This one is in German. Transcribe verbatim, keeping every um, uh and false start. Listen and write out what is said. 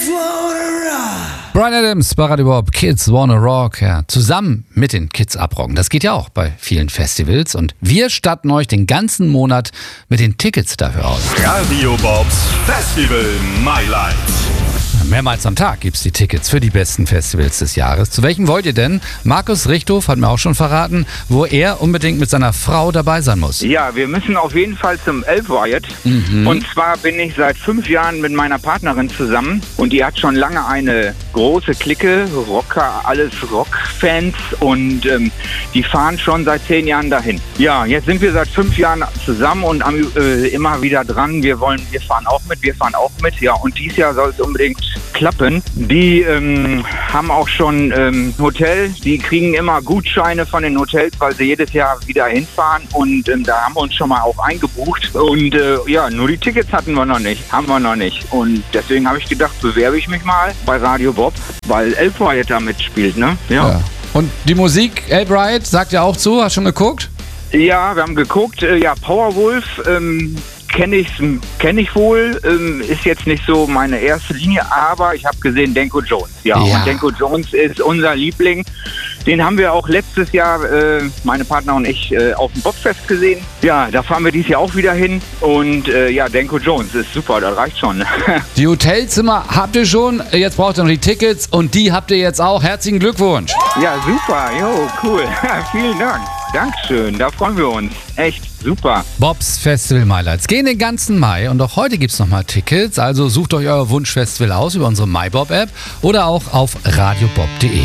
Bryan Adams bei Radio Bob, Kids Wanna Rock, ja, zusammen mit den Kids abrocken. Das geht ja auch bei vielen Festivals und wir statten euch den ganzen Monat mit den Tickets dafür aus. Radio Bobs Festival Highlights. Mehrmals am Tag gibt's die Tickets für die besten Festivals des Jahres. Zu welchem wollt ihr denn? Markus Richthof hat mir auch schon verraten, wo er unbedingt mit seiner Frau dabei sein muss. Ja, wir müssen auf jeden Fall zum Elf Riot. Mhm. Und zwar bin ich seit fünf Jahren mit meiner Partnerin zusammen und die hat schon lange eine große Clique, Rocker, alles Rockfans und ähm, die fahren schon seit zehn Jahren dahin. Ja, jetzt sind wir seit fünf Jahren zusammen und am, äh, immer wieder dran. Wir wollen, wir fahren auch mit, wir fahren auch mit. Ja, und dieses Jahr soll es unbedingt klappen. Die ähm, haben auch schon ähm, ein Hotel, die kriegen immer Gutscheine von den Hotels, weil sie jedes Jahr wieder hinfahren und ähm, da haben wir uns schon mal auch eingebucht und äh, ja, nur die Tickets hatten wir noch nicht, haben wir noch nicht und deswegen habe ich gedacht, bewerbe ich mich mal bei Radio Bob, weil Elf Riot da mitspielt, ne? Ja. ja. Und die Musik, Elf Riot, sagt ja auch zu, hast du schon geguckt? Ja, wir haben geguckt, äh, ja, Powerwolf, ähm, kenne ich, kenn ich wohl, ähm, ist jetzt nicht so meine erste Linie, aber ich habe gesehen Danko Jones. Ja, ja, und Danko Jones ist unser Liebling. Den haben wir auch letztes Jahr, äh, meine Partner und ich, äh, auf dem Bobfest gesehen. Ja, da fahren wir dieses Jahr auch wieder hin. Und äh, ja, Danko Jones ist super, das reicht schon. Die Hotelzimmer habt ihr schon, jetzt braucht ihr noch die Tickets und die habt ihr jetzt auch. Herzlichen Glückwunsch. Ja, super, jo, cool. Vielen Dank. Dankeschön, da freuen wir uns. Echt super. Bobs Festival Highlights gehen den ganzen Mai und auch heute gibt es nochmal Tickets. Also sucht euch euer Wunschfestival aus über unsere MyBob-App oder auch auf radiobob punkt de.